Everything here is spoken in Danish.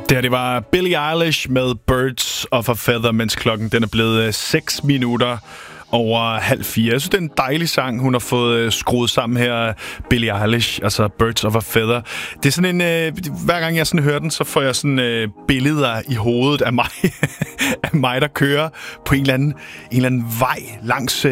Det var Billie Eilish med Birds of a Feather, mens klokken den er blevet 6 minutter over 3:30. Jeg synes, det er en dejlig sang, hun har fået skruet sammen her, Billie Eilish, altså Birds of a Feather. Det er sådan en, hver gang jeg sådan hører den, så får jeg sådan billeder i hovedet af mig, af mig, der kører på en eller anden vej langs